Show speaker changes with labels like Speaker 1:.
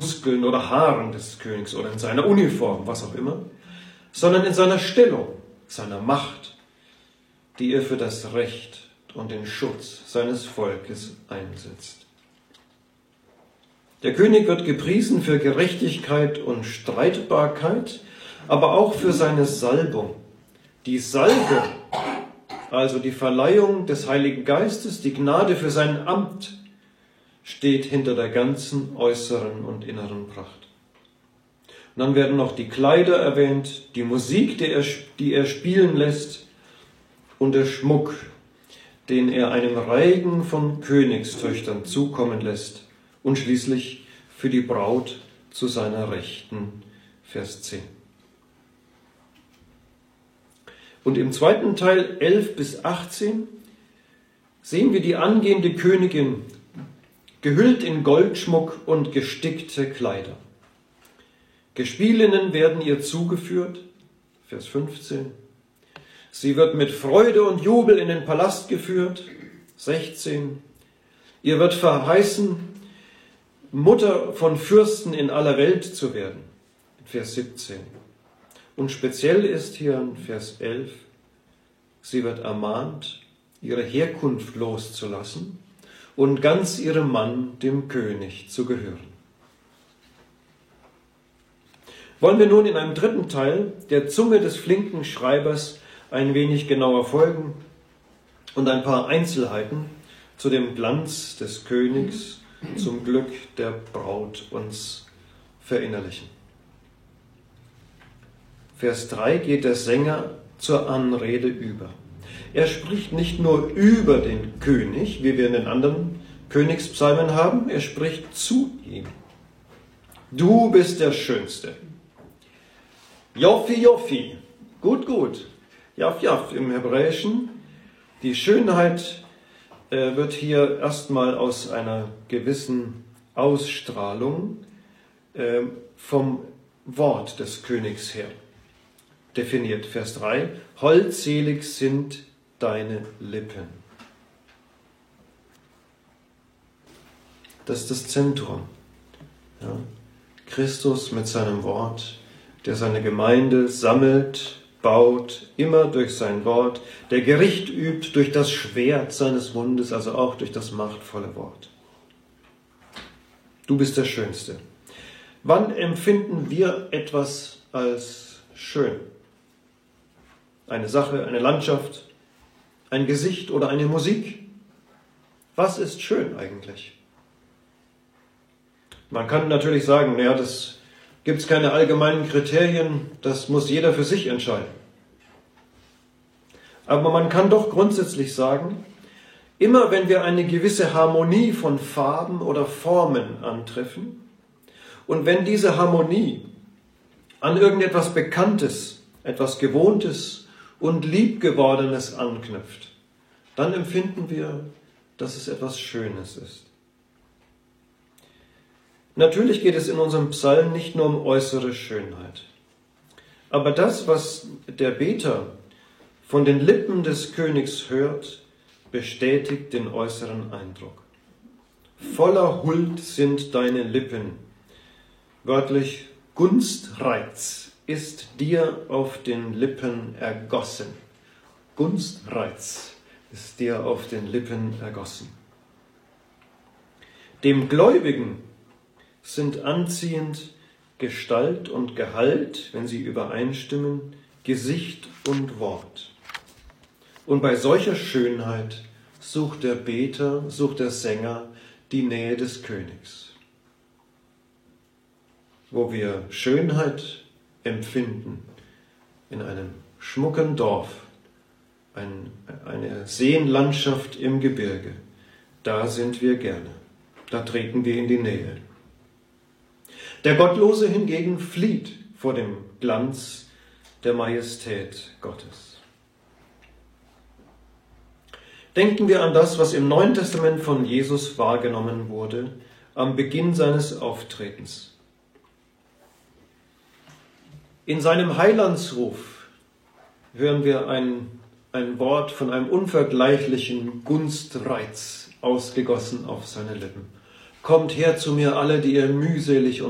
Speaker 1: Muskeln oder Haaren des Königs oder in seiner Uniform, was auch immer, sondern in seiner Stellung, seiner Macht, die er für das Recht und den Schutz seines Volkes einsetzt. Der König wird gepriesen für Gerechtigkeit und Streitbarkeit, aber auch für seine Salbung. Die Salbung, also die Verleihung des Heiligen Geistes, die Gnade für sein Amt, steht hinter der ganzen äußeren und inneren Pracht. Und dann werden noch die Kleider erwähnt, die Musik, die er spielen lässt, und der Schmuck, den er einem Reigen von Königstöchtern zukommen lässt, und schließlich für die Braut zu seiner Rechten, Vers 10. Und im zweiten Teil 11 bis 18 sehen wir die angehende Königin, gehüllt in Goldschmuck und gestickte Kleider. Gespielinnen werden ihr zugeführt, Vers 15. Sie wird mit Freude und Jubel in den Palast geführt, 16. Ihr wird verheißen, Mutter von Fürsten in aller Welt zu werden, Vers 17. Und speziell ist hier in Vers 11, sie wird ermahnt, ihre Herkunft loszulassen und ganz ihrem Mann, dem König, zu gehören. Wollen wir nun in einem dritten Teil der Zunge des flinken Schreibers ein wenig genauer folgen und ein paar Einzelheiten zu dem Glanz des Königs, zum Glück der Braut uns verinnerlichen. Vers 3 geht der Sänger zur Anrede über. Er spricht nicht nur über den König, wie wir in den anderen Königspsalmen haben, er spricht zu ihm. Du bist der Schönste. Joffi, Joffi, gut, gut. Jaff, Jaff im Hebräischen. Die Schönheit wird hier erstmal aus einer gewissen Ausstrahlung vom Wort des Königs her definiert. Vers 3, holdselig sind deine Lippen. Das ist das Zentrum. Ja. Christus mit seinem Wort, der seine Gemeinde sammelt, baut, immer durch sein Wort, der Gericht übt durch das Schwert seines Mundes, also auch durch das machtvolle Wort. Du bist der Schönste. Wann empfinden wir etwas als schön? Eine Sache, eine Landschaft, ein Gesicht oder eine Musik? Was ist schön eigentlich? Man kann natürlich sagen, naja, das gibt es keine allgemeinen Kriterien, das muss jeder für sich entscheiden. Aber man kann doch grundsätzlich sagen, immer wenn wir eine gewisse Harmonie von Farben oder Formen antreffen und wenn diese Harmonie an irgendetwas Bekanntes, etwas Gewohntes und Liebgewordenes anknüpft, dann empfinden wir, dass es etwas Schönes ist. Natürlich geht es in unserem Psalm nicht nur um äußere Schönheit. Aber das, was der Beter von den Lippen des Königs hört, bestätigt den äußeren Eindruck. Voller Huld sind deine Lippen. Wörtlich, Gunstreiz ist dir auf den Lippen ergossen. Gunstreiz ist dir auf den Lippen ergossen. Dem Gläubigen sind anziehend Gestalt und Gehalt, wenn sie übereinstimmen, Gesicht und Wort. Und bei solcher Schönheit sucht der Beter, sucht der Sänger die Nähe des Königs. Wo wir Schönheit empfinden in einem schmucken Dorf, eine Seenlandschaft im Gebirge, da sind wir gerne, da treten wir in die Nähe. Der Gottlose hingegen flieht vor dem Glanz der Majestät Gottes. Denken wir an das, was im Neuen Testament von Jesus wahrgenommen wurde am Beginn seines Auftretens. In seinem Heilandsruf hören wir ein Wort von einem unvergleichlichen Gunstreiz ausgegossen auf seine Lippen. Kommt her zu mir alle, die ihr mühselig